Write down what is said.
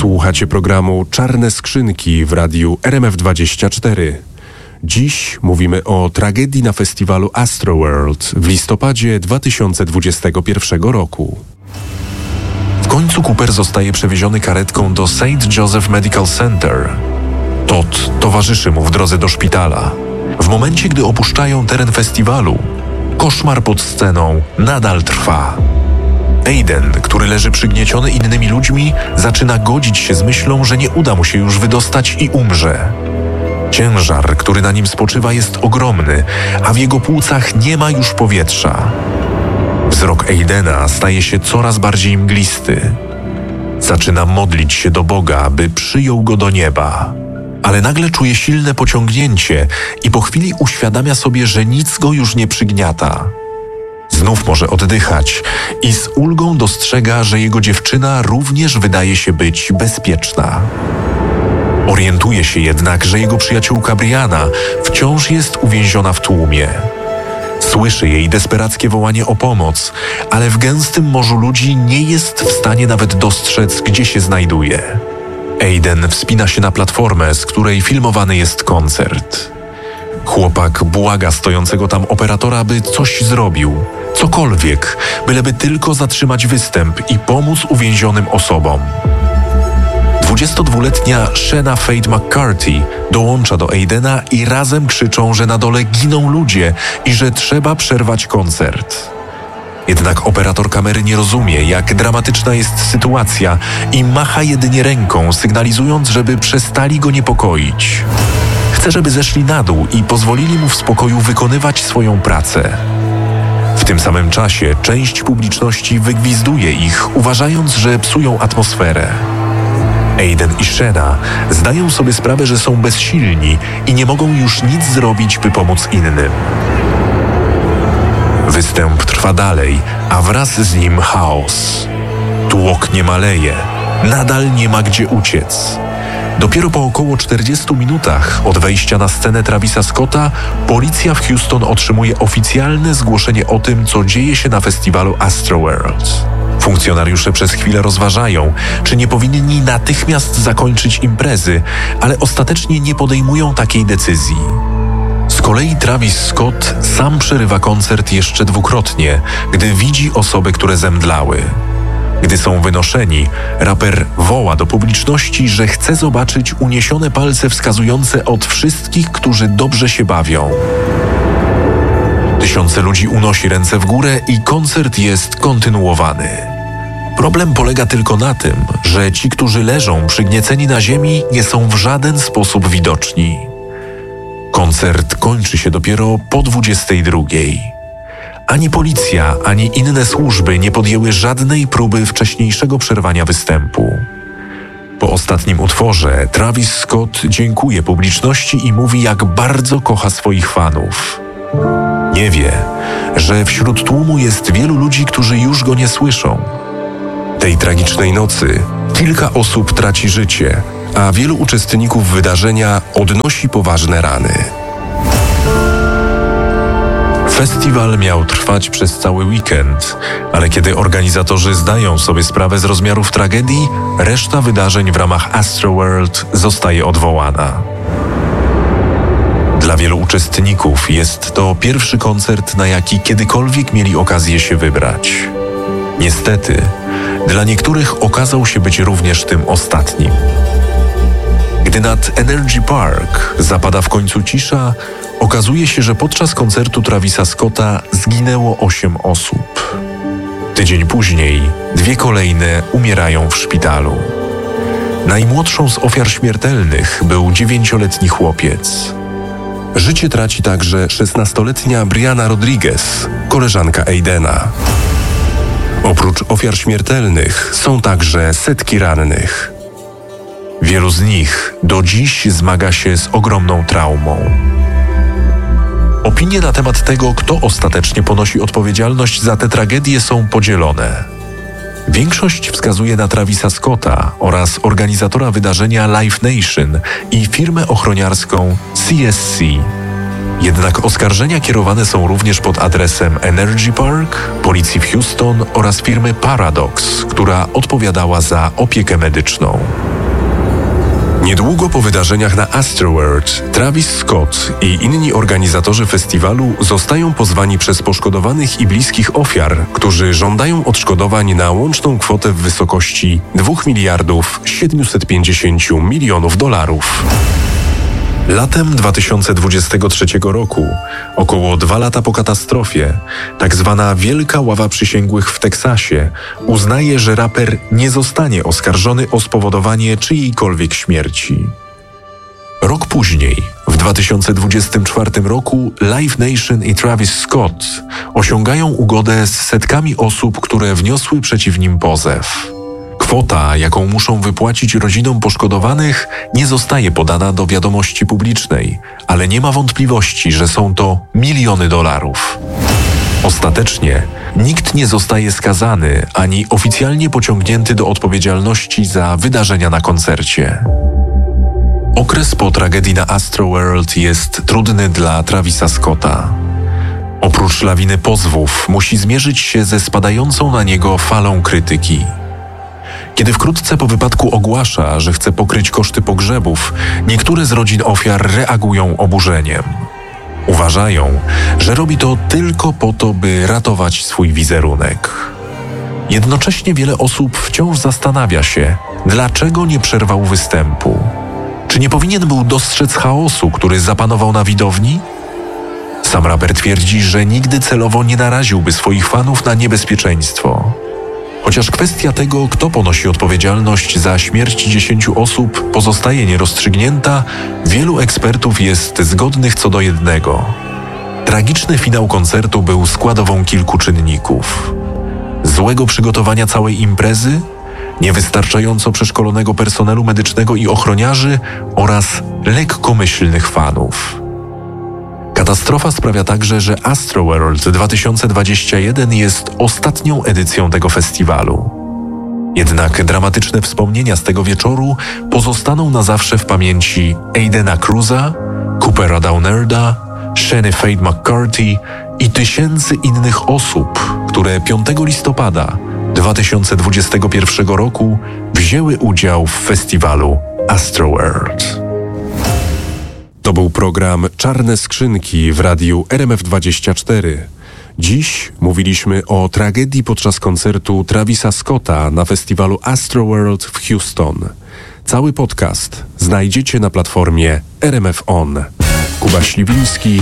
Słuchacie programu Czarne Skrzynki w radiu RMF24. Dziś mówimy o tragedii na festiwalu Astroworld w listopadzie 2021 roku. W końcu Cooper zostaje przewieziony karetką do St. Joseph Medical Center. Todd towarzyszy mu w drodze do szpitala. W momencie, gdy opuszczają teren festiwalu, koszmar pod sceną nadal trwa. Aiden, który leży przygnieciony innymi ludźmi, zaczyna godzić się z myślą, że nie uda mu się już wydostać i umrze. Ciężar, który na nim spoczywa, jest ogromny, a w jego płucach nie ma już powietrza. Wzrok Aidena staje się coraz bardziej mglisty. Zaczyna modlić się do Boga, by przyjął go do nieba. Ale nagle czuje silne pociągnięcie i po chwili uświadamia sobie, że nic go już nie przygniata. Znów może oddychać i z ulgą dostrzega, że jego dziewczyna również wydaje się być bezpieczna. Orientuje się jednak, że jego przyjaciółka Brianna wciąż jest uwięziona w tłumie. Słyszy jej desperackie wołanie o pomoc, ale w gęstym morzu ludzi nie jest w stanie nawet dostrzec, gdzie się znajduje. Aiden wspina się na platformę, z której filmowany jest koncert. Chłopak błaga stojącego tam operatora, by coś zrobił, cokolwiek, byleby tylko zatrzymać występ i pomóc uwięzionym osobom. 22-letnia Shanna Fate McCarthy dołącza do Aidena i razem krzyczą, że na dole giną ludzie i że trzeba przerwać koncert. Jednak operator kamery nie rozumie, jak dramatyczna jest sytuacja i macha jedynie ręką, sygnalizując, żeby przestali go niepokoić. Chce, żeby zeszli na dół i pozwolili mu w spokoju wykonywać swoją pracę. W tym samym czasie część publiczności wygwizduje ich, uważając, że psują atmosferę. Aiden i Shanna zdają sobie sprawę, że są bezsilni i nie mogą już nic zrobić, by pomóc innym. Występ trwa dalej, a wraz z nim chaos. Tłok nie maleje, nadal nie ma gdzie uciec. Dopiero po około 40 minutach od wejścia na scenę Travisa Scotta policja w Houston otrzymuje oficjalne zgłoszenie o tym, co dzieje się na festiwalu Astroworld. Funkcjonariusze przez chwilę rozważają, czy nie powinni natychmiast zakończyć imprezy, ale ostatecznie nie podejmują takiej decyzji. Z kolei Travis Scott sam przerywa koncert jeszcze dwukrotnie, gdy widzi osoby, które zemdlały. Gdy są wynoszeni, raper woła do publiczności, że chce zobaczyć uniesione palce wskazujące od wszystkich, którzy dobrze się bawią. Tysiące ludzi unosi ręce w górę i koncert jest kontynuowany. Problem polega tylko na tym, że ci, którzy leżą przygnieceni na ziemi, nie są w żaden sposób widoczni. Koncert kończy się dopiero po 22. Ani policja, ani inne służby nie podjęły żadnej próby wcześniejszego przerwania występu. Po ostatnim utworze Travis Scott dziękuje publiczności i mówi, jak bardzo kocha swoich fanów. Nie wie, że wśród tłumu jest wielu ludzi, którzy już go nie słyszą. Tej tragicznej nocy kilka osób traci życie, a wielu uczestników wydarzenia odnosi poważne rany. Festiwal miał trwać przez cały weekend, ale kiedy organizatorzy zdają sobie sprawę z rozmiarów tragedii, reszta wydarzeń w ramach Astroworld zostaje odwołana. Dla wielu uczestników jest to pierwszy koncert, na jaki kiedykolwiek mieli okazję się wybrać. Niestety, dla niektórych okazał się być również tym ostatnim. Gdy nad Energy Park zapada w końcu cisza, okazuje się, że podczas koncertu Travisa Scotta zginęło 8 osób. Tydzień później 2 kolejne umierają w szpitalu. Najmłodszą z ofiar śmiertelnych był 9-letni chłopiec. Życie traci także 16-letnia Brianna Rodriguez, koleżanka Aidena. Oprócz ofiar śmiertelnych są także setki rannych. Wielu z nich do dziś zmaga się z ogromną traumą. Opinie na temat tego, kto ostatecznie ponosi odpowiedzialność za tę tragedię, są podzielone. Większość wskazuje na Travisa Scotta oraz organizatora wydarzenia Live Nation i firmę ochroniarską CSC. Jednak oskarżenia kierowane są również pod adresem Energy Park, policji w Houston oraz firmy Paradox, która odpowiadała za opiekę medyczną. Niedługo po wydarzeniach na Astroworld, Travis Scott i inni organizatorzy festiwalu zostają pozwani przez poszkodowanych i bliskich ofiar, którzy żądają odszkodowań na łączną kwotę w wysokości $2,750 milionów. Latem 2023 roku, około 2 lata po katastrofie, tak zwana Wielka Ława Przysięgłych w Teksasie uznaje, że raper nie zostanie oskarżony o spowodowanie czyjejkolwiek śmierci. Rok później, w 2024 roku, Live Nation i Travis Scott osiągają ugodę z setkami osób, które wniosły przeciw nim pozew. Kwota, jaką muszą wypłacić rodzinom poszkodowanych, nie zostaje podana do wiadomości publicznej, ale nie ma wątpliwości, że są to miliony dolarów. Ostatecznie nikt nie zostaje skazany ani oficjalnie pociągnięty do odpowiedzialności za wydarzenia na koncercie. Okres po tragedii na Astroworld jest trudny dla Travisa Scotta. Oprócz lawiny pozwów musi zmierzyć się ze spadającą na niego falą krytyki. Kiedy wkrótce po wypadku ogłasza, że chce pokryć koszty pogrzebów, niektóre z rodzin ofiar reagują oburzeniem. Uważają, że robi to tylko po to, by ratować swój wizerunek. Jednocześnie wiele osób wciąż zastanawia się, dlaczego nie przerwał występu. Czy nie powinien był dostrzec chaosu, który zapanował na widowni? Sam raper twierdzi, że nigdy celowo nie naraziłby swoich fanów na niebezpieczeństwo. Chociaż kwestia tego, kto ponosi odpowiedzialność za śmierć 10 osób, pozostaje nierozstrzygnięta, wielu ekspertów jest zgodnych co do jednego. Tragiczny finał koncertu był składową kilku czynników. Złego przygotowania całej imprezy, niewystarczająco przeszkolonego personelu medycznego i ochroniarzy oraz lekkomyślnych fanów. Katastrofa sprawia także, że Astroworld 2021 jest ostatnią edycją tego festiwalu. Jednak dramatyczne wspomnienia z tego wieczoru pozostaną na zawsze w pamięci Aidena Cruza, Coopera Downerda, Shani Fade McCarthy i tysięcy innych osób, które 5 listopada 2021 roku wzięły udział w festiwalu Astroworld. To był program Czarne Skrzynki w radiu RMF24. Dziś mówiliśmy o tragedii podczas koncertu Travisa Scotta na festiwalu Astroworld w Houston. Cały podcast znajdziecie na platformie RMF On. Kuba Śliwiński,